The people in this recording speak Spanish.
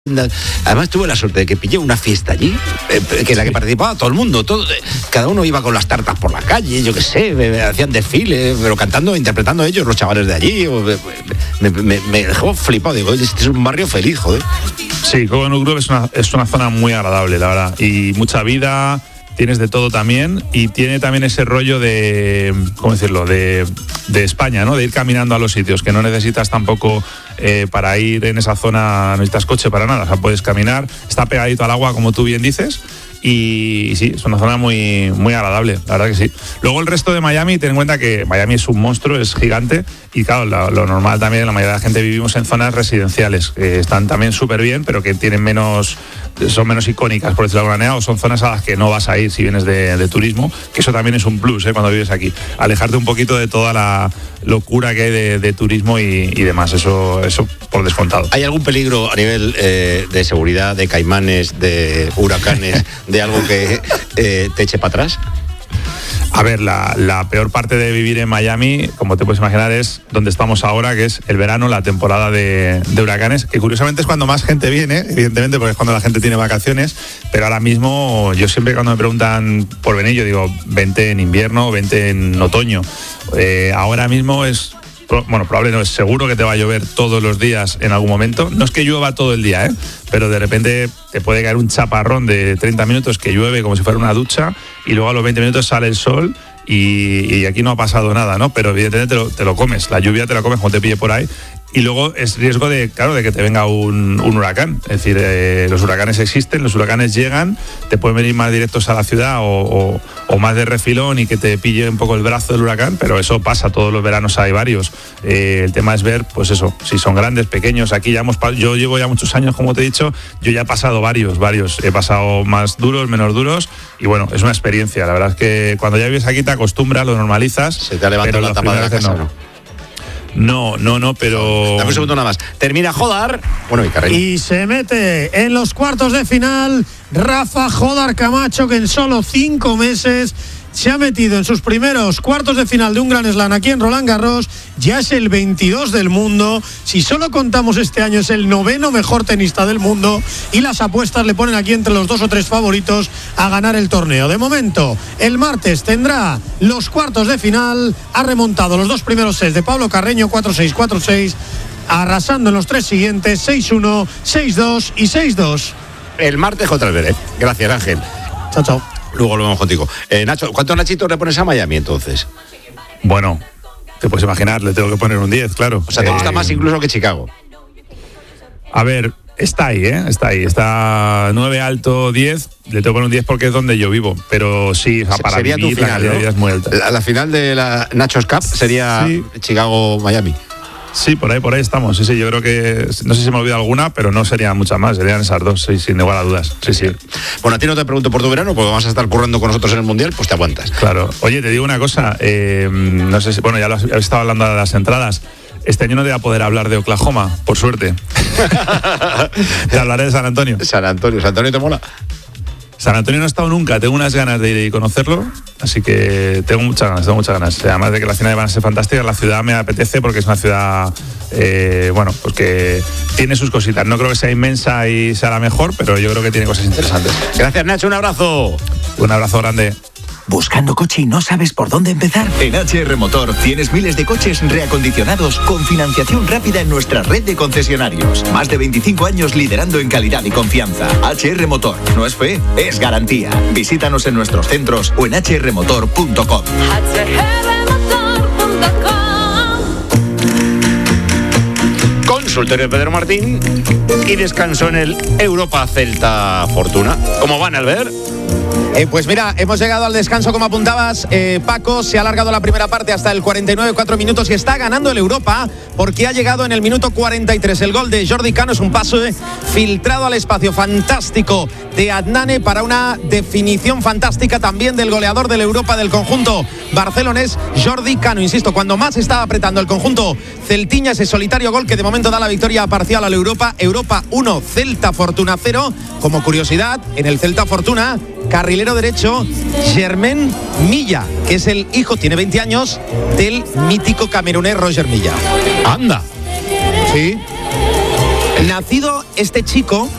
Además tuve la suerte de que pillé una fiesta allí, que en la que participaba todo el mundo, cada uno iba con las tartas por la calle, yo qué sé, hacían desfiles, pero cantando, interpretando ellos, los chavales de allí. Me dejó flipado, digo, este es un barrio feliz, joder. Sí, Coconut Grove es una zona muy agradable, la verdad, y mucha vida. Tienes de todo también, y tiene también ese rollo de, ¿cómo decirlo?, de España, ¿no? De ir caminando a los sitios, que no necesitas tampoco para ir en esa zona, no necesitas coche para nada, o sea, puedes caminar, está pegadito al agua, como tú bien dices, y sí, es una zona muy, muy agradable, la verdad que sí. Luego el resto de Miami, ten en cuenta que Miami es un monstruo, es gigante, y claro, lo normal también, la mayoría de la gente vivimos en zonas residenciales, que están también súper bien, pero que tienen son menos icónicas, por decirlo de alguna manera, o son zonas a las que no vas a ir si vienes de turismo, que eso también es un plus, cuando vives aquí. Alejarte un poquito de toda la locura que hay de turismo y demás, eso por descontado. ¿Hay algún peligro a nivel de seguridad, de caimanes, de huracanes, de algo que te eche para atrás? A ver, la peor parte de vivir en Miami, como te puedes imaginar, es donde estamos ahora, que es el verano, la temporada de huracanes, que curiosamente es cuando más gente viene, evidentemente, porque es cuando la gente tiene vacaciones, pero ahora mismo yo siempre cuando me preguntan por venir, yo digo, vente en invierno, vente en otoño. Ahora mismo es... Bueno, probable no, es seguro que te va a llover todos los días en algún momento. No es que llueva todo el día, pero de repente te puede caer un chaparrón de 30 minutos que llueve como si fuera una ducha y luego a los 20 minutos sale el sol y aquí no ha pasado nada, ¿no? Pero evidentemente te lo comes, la lluvia te la comes cuando te pille por ahí. Y luego es riesgo de que te venga un huracán. Es decir, los huracanes existen, los huracanes llegan, te pueden venir más directos a la ciudad o más de refilón y que te pille un poco el brazo del huracán, pero eso pasa, todos los veranos hay varios. El tema es ver, pues eso, si son grandes, pequeños. Aquí yo llevo ya muchos años, como te he dicho, yo ya he pasado varios. He pasado más duros, menos duros, y bueno, es una experiencia. La verdad es que cuando ya vives aquí te acostumbras, lo normalizas. Se te ha levantado la tapa de la casa, ¿no? No, pero... Dame un segundo nada más. Termina Jodar. Bueno, y se mete en los cuartos de final Rafa Jodar Camacho, que en solo 5 meses se ha metido en sus primeros cuartos de final de un Grand Slam aquí en Roland Garros. Ya es el 22 del mundo. Si solo contamos este año, es el 9º mejor tenista del mundo, y las apuestas le ponen aquí entre los 2 o 3 favoritos a ganar el torneo. De momento, el martes tendrá los cuartos de final. Ha remontado los 2 primeros sets de Pablo Carreño, 4-6, 4-6, arrasando en los 3 siguientes, 6-1, 6-2 y 6-2. El martes contra el Beret. Gracias, Ángel. Chao. Luego lo vemos contigo. Nacho, ¿cuántos nachitos le pones a Miami entonces? Bueno, te puedes imaginar, le tengo que poner un 10, claro. O sea, ¿te gusta más incluso que Chicago? A ver, está ahí. Está 9 alto, 10. Le tengo que poner un 10 porque es donde yo vivo. Pero sí, para sería vivir, tu final, la calidad de vida es muy alta. La final de la Nachos Cup sería Chicago-Miami. Sí, por ahí estamos. Sí, yo creo que, no sé si me olvida alguna, pero no serían muchas más, serían esas 2, sí, sin lugar a dudas. Sí. Bueno, a ti no te pregunto por tu verano, porque vamos a estar currando con nosotros en el Mundial, pues te aguantas. Claro. Oye, te digo una cosa, no sé si, bueno, ya lo has estado hablando de las entradas. Este año no te voy a poder hablar de Oklahoma, por suerte. Te hablaré de San Antonio. San Antonio te mola. San Antonio no he estado nunca, tengo unas ganas de ir y conocerlo, así que tengo muchas ganas. Además de que las finales van a ser fantásticas, la ciudad me apetece porque es una ciudad, pues que tiene sus cositas. No creo que sea inmensa y sea la mejor, pero yo creo que tiene cosas interesantes. Gracias, Nacho, un abrazo. Un abrazo grande. ¿Buscando coche y no sabes por dónde empezar? En HR Motor tienes miles de coches reacondicionados con financiación rápida en nuestra red de concesionarios. Más de 25 años liderando en calidad y confianza. HR Motor. No es fe, es garantía. Visítanos en nuestros centros o en hrmotor.com. Consultorio de Pedro Martín y descanso en el Europa Celta Fortuna. ¿Cómo van, Albert? Pues mira, hemos llegado al descanso, como apuntabas, Paco. Se ha alargado la primera parte hasta el 49, 4 minutos, y está ganando el Europa porque ha llegado en el minuto 43. El gol de Jordi Cano es un pase filtrado al espacio fantástico de Adnane para una definición fantástica también del goleador del Europa del conjunto barcelonés, Jordi Cano. Insisto, cuando más está apretando el conjunto celtiña, ese solitario gol que de momento da la victoria parcial al Europa. Europa 1, Celta Fortuna 0. Como curiosidad, en el Celta Fortuna, carrilero derecho Germain Milla, que es el hijo, tiene 20 años, del mítico camerunés Roger Milla. Anda. Sí. Nacido este chico